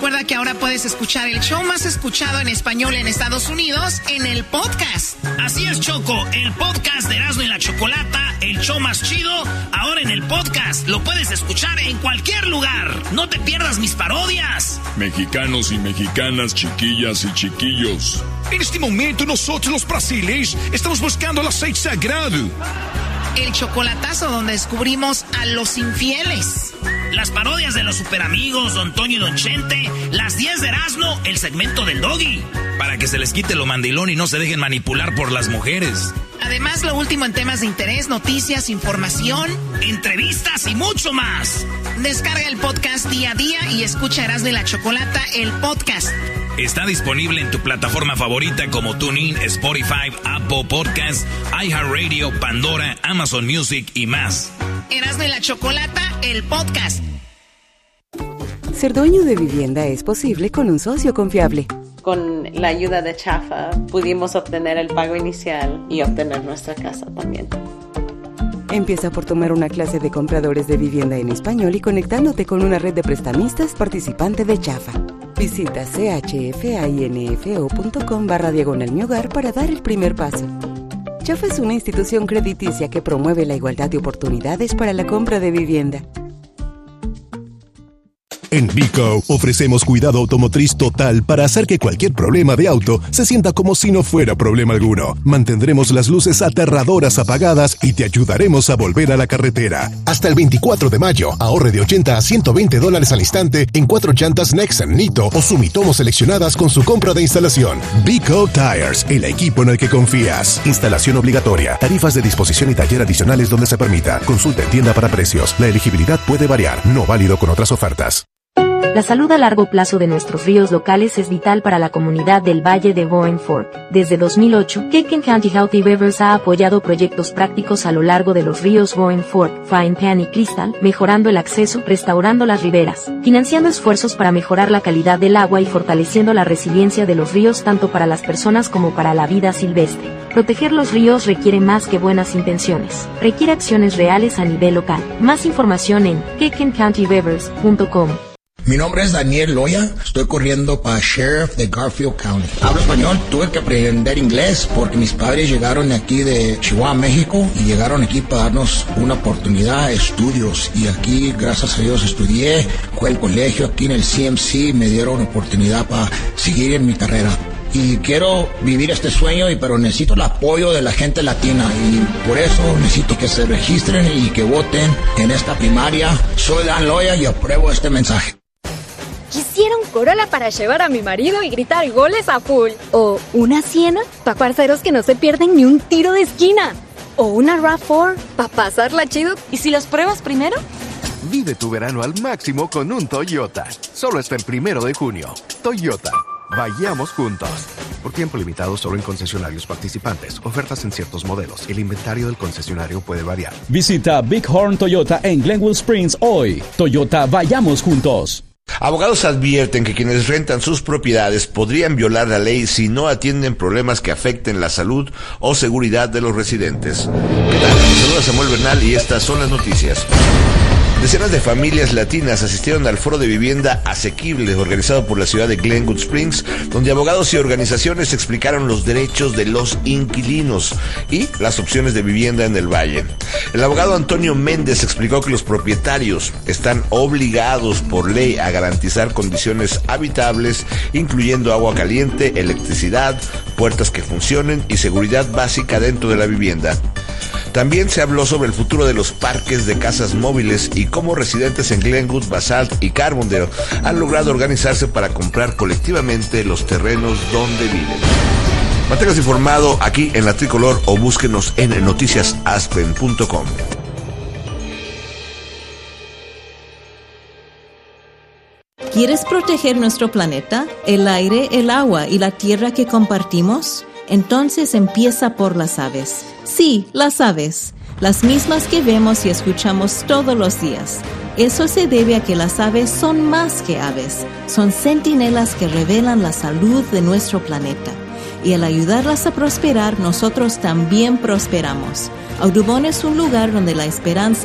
recuerda que ahora puedes escuchar el show más escuchado en español en Estados Unidos en el podcast. Así es, Choco, el podcast de Erasmo y la Chocolata, el show más chido, ahora en el podcast. Lo puedes escuchar en cualquier lugar. No te pierdas mis parodias. Mexicanos y mexicanas, chiquillas y chiquillos. En este momento nosotros los brasileños estamos buscando el aceite sagrado. El chocolatazo donde descubrimos a los infieles. Las parodias de los superamigos, Don Toño y Don Chente. Las 10 de Erasmo, el segmento del Doggy. Para que se les quite lo mandilón y no se dejen manipular por las mujeres. Además, lo último en temas de interés, noticias, información, entrevistas y mucho más. Descarga el podcast día a día y escucha Erasmo y la Chocolata, el podcast. Está disponible en tu plataforma favorita como TuneIn, Spotify, Apple Podcasts, iHeartRadio, Pandora, Amazon Music y más. Erasmo y la Chocolata, el podcast. Ser dueño de vivienda es posible con un socio confiable. Con la ayuda de Chafa pudimos obtener el pago inicial y obtener nuestra casa también. Empieza por tomar una clase de compradores de vivienda en español y conectándote con una red de prestamistas participante de Chafa. Visita chfinfo.com/mi hogar para dar el primer paso. Chafa es una institución crediticia que promueve la igualdad de oportunidades para la compra de vivienda. En Vico ofrecemos cuidado automotriz total para hacer que cualquier problema de auto se sienta como si no fuera problema alguno. Mantendremos las luces aterradoras apagadas y te ayudaremos a volver a la carretera. Hasta el 24 de mayo, ahorre de $80 a $120 al instante en 4 llantas Nexen, Nito o Sumitomo seleccionadas con su compra de instalación. Vico Tires, el equipo en el que confías. Instalación obligatoria. Tarifas de disposición y taller adicionales donde se permita. Consulta en tienda para precios. La elegibilidad puede variar. No válido con otras ofertas. La salud a largo plazo de nuestros ríos locales es vital para la comunidad del Valle de Bowen Fork. Desde 2008, Ketchikan County Healthy Rivers ha apoyado proyectos prácticos a lo largo de los ríos Bowen Fork, Fine Pan y Crystal, mejorando el acceso, restaurando las riberas, financiando esfuerzos para mejorar la calidad del agua y fortaleciendo la resiliencia de los ríos tanto para las personas como para la vida silvestre. Proteger los ríos requiere más que buenas intenciones. Requiere acciones reales a nivel local. Más información en ketchikancounty.rivers.com. Mi nombre es Daniel Loya, estoy corriendo para Sheriff de Garfield County. Hablo español, tuve que aprender inglés porque mis padres llegaron aquí de Chihuahua, México, y llegaron aquí para darnos una oportunidad de estudios. Y aquí, gracias a Dios, estudié, fue el colegio aquí en el CMC, me dieron oportunidad para seguir en mi carrera. Y quiero vivir este sueño, pero necesito el apoyo de la gente latina y por eso necesito que se registren y que voten en esta primaria. Soy Dan Loya y apruebo este mensaje. Quisiera un Corolla para llevar a mi marido y gritar goles a full. O una Siena para parceros que no se pierden ni un tiro de esquina. O una RAV4 para pasarla chido. ¿Y si los pruebas primero? Vive tu verano al máximo con un Toyota. Solo hasta el 1 de junio. Toyota. Vayamos juntos. Por tiempo limitado solo en concesionarios participantes. Ofertas en ciertos modelos. El inventario del concesionario puede variar. Visita Bighorn Toyota en Glenwood Springs hoy. Toyota, vayamos juntos. Abogados advierten que quienes rentan sus propiedades podrían violar la ley si no atienden problemas que afecten la salud o seguridad de los residentes. ¿Qué tal? Saludos a Samuel Bernal y estas son las noticias. Decenas de familias latinas asistieron al foro de vivienda asequible organizado por la ciudad de Glenwood Springs, donde abogados y organizaciones explicaron los derechos de los inquilinos y las opciones de vivienda en el valle. El abogado Antonio Méndez explicó que los propietarios están obligados por ley a garantizar condiciones habitables, incluyendo agua caliente, electricidad, puertas que funcionen y seguridad básica dentro de la vivienda. También se habló sobre el futuro de los parques de casas móviles y cómo residentes en Glenwood, Basalt y Carbondale han logrado organizarse para comprar colectivamente los terrenos donde viven. Manténgase informado aquí en La Tricolor o búsquenos en noticiasaspen.com. ¿Quieres proteger nuestro planeta, el aire, el agua y la tierra que compartimos? Entonces empieza por las aves. Sí, las aves, las mismas que vemos y escuchamos todos los días. Eso se debe a que las aves son más que aves, son centinelas que revelan la salud de nuestro planeta. Y al ayudarlas a prosperar, nosotros también prosperamos. Audubon es un lugar donde la esperanza